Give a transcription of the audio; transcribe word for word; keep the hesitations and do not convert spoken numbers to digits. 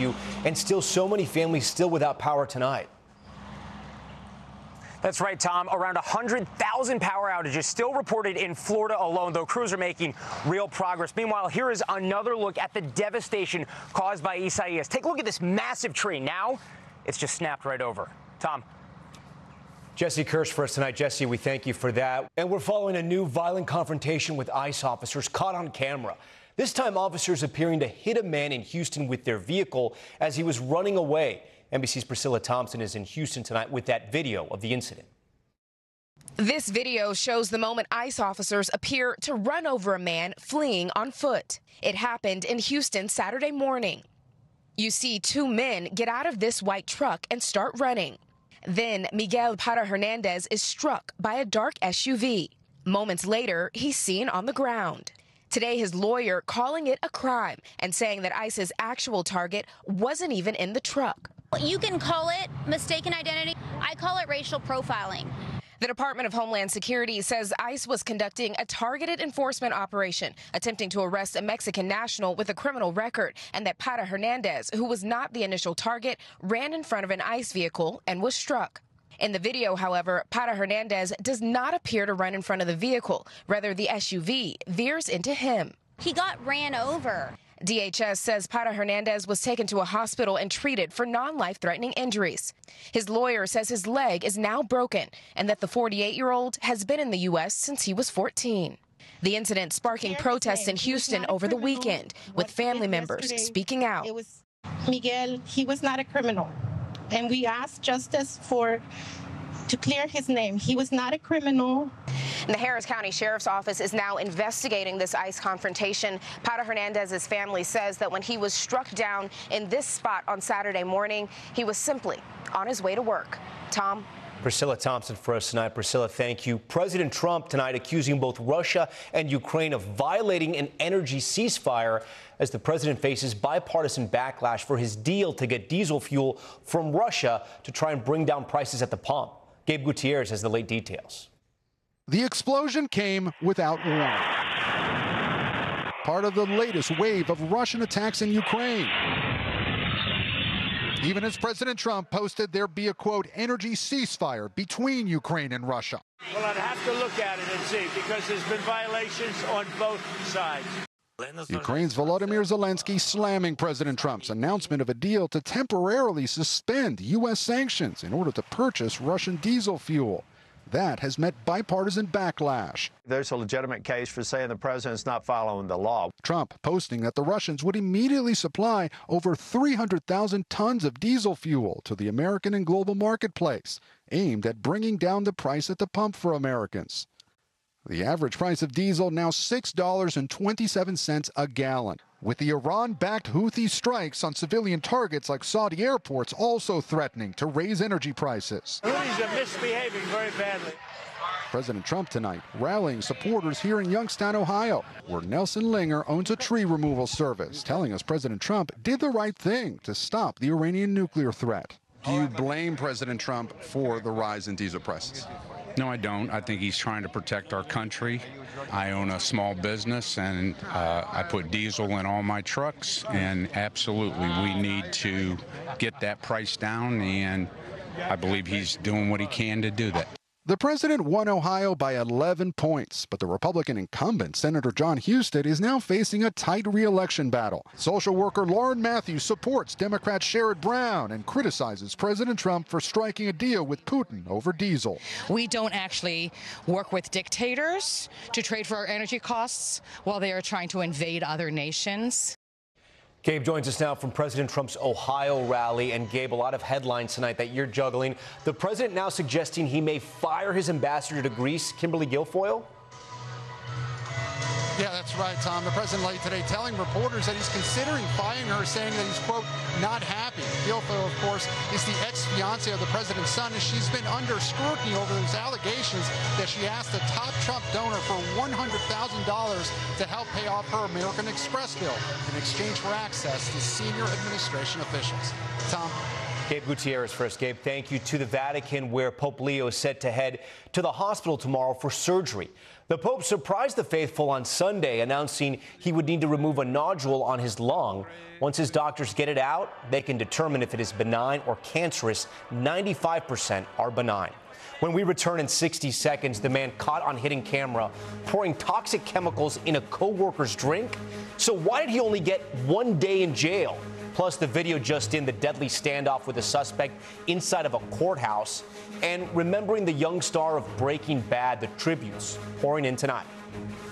curfew, and still so many families still without power tonight. That's right, Tom. Around one hundred thousand power outages still reported in Florida alone, though crews are making real progress. Meanwhile, here is another look at the devastation caused by Isaias. Take a look at this massive tree. Now, it's just snapped right over. Tom. Jesse Kirsch for us tonight. Jesse, we thank you for that. And we're following a new violent confrontation with ICE officers caught on camera. This time, officers appearing to hit a man in Houston with their vehicle as he was running away. N B C's Priscilla Thompson is in Houston tonight with that video of the incident. This video shows the moment ICE officers appear to run over a man fleeing on foot. It happened in Houston Saturday morning. You see two men get out of this white truck and start running. Then Miguel Para Hernandez is struck by a dark S U V. Moments later, he's seen on the ground. Today, his lawyer calling it a crime and saying that ICE's actual target wasn't even in the truck. You can call it mistaken identity. I call it racial profiling. The Department of Homeland Security says ICE was conducting a targeted enforcement operation, attempting to arrest a Mexican national with a criminal record, and that Para Hernandez, who was not the initial target, ran in front of an ICE vehicle and was struck. In the video, however, Para Hernandez does not appear to run in front of the vehicle. Rather, the S U V veers into him. He got ran over. D H S says Para Hernandez was taken to a hospital and treated for non-life-threatening injuries. His lawyer says his leg is now broken and that the forty-eight-year-old has been in the U S since he was fourteen. The incident sparking protests in Houston over the weekend, with family members speaking out. It was Miguel, he was not a criminal, and we asked justice for to clear his name. He was not a criminal. And the Harris County Sheriff's Office is now investigating this ICE confrontation. Para Hernandez's family says that when he was struck down in this spot on Saturday morning, he was simply on his way to work. Tom. Priscilla Thompson for us tonight. Priscilla, thank you. President Trump tonight accusing both Russia and Ukraine of violating an energy ceasefire as the president faces bipartisan backlash for his deal to get diesel fuel from Russia to try and bring down prices at the pump. Gabe Gutierrez has the late details. The explosion came without warning. Part of the latest wave of Russian attacks in Ukraine. Even as President Trump posted there'd be a, quote, energy ceasefire between Ukraine and Russia. Well, I'd have to look at it and see, because there's been violations on both sides. Ukraine's Volodymyr Zelensky slamming President Trump's announcement of a deal to temporarily suspend U S sanctions in order to purchase Russian diesel fuel. That has met bipartisan backlash. There's a legitimate case for saying the president's not following the law. Trump posting that the Russians would immediately supply over three hundred thousand tons of diesel fuel to the American and global marketplace, aimed at bringing down the price at the pump for Americans. The average price of diesel now six dollars and twenty-seven cents a gallon, with the Iran-backed Houthi strikes on civilian targets like Saudi airports also threatening to raise energy prices. Houthis are misbehaving very badly. President Trump tonight rallying supporters here in Youngstown, Ohio, where Nelson Linger owns a tree removal service, telling us President Trump did the right thing to stop the Iranian nuclear threat. Do you blame President Trump for the rise in diesel prices? No, I don't. I think he's trying to protect our country. I own a small business, and uh, I put diesel in all my trucks, and absolutely we need to get that price down, and I believe he's doing what he can to do that. The president won Ohio by eleven points, but the Republican incumbent, Senator John Husted, is now facing a tight re-election battle. Social worker Lauren Matthews supports Democrat Sherrod Brown and criticizes President Trump for striking a deal with Putin over diesel. We don't actually work with dictators to trade for our energy costs while they are trying to invade other nations. Gabe joins us now from President Trump's Ohio rally. And Gabe, a lot of headlines tonight that you're juggling. The president now suggesting he may fire his ambassador to Greece, Kimberly Guilfoyle. Yeah, that's right, Tom. The president late today telling reporters that he's considering firing her, saying that he's, quote, not happy. Guilfoyle, of course, is the ex-fiancée of the president's son, and she's been under scrutiny over those allegations that she asked a top Trump donor for one hundred thousand dollars to help pay off her American Express bill in exchange for access to senior administration officials. Tom? Gabe Gutierrez first. Gabe, thank you. To the Vatican, where Pope Leo is set to head to the hospital tomorrow for surgery. The Pope surprised the faithful on Sunday, announcing he would need to remove a nodule on his lung. Once his doctors get it out, they can determine if it is benign or cancerous. ninety-five percent are benign. When we return in sixty seconds, the man caught on hidden camera pouring toxic chemicals in a co-worker's drink. So why did he only get one day in jail? Plus, the video just in, the deadly standoff with a suspect inside of a courthouse. And remembering the young star of Breaking Bad, the tributes pouring in tonight.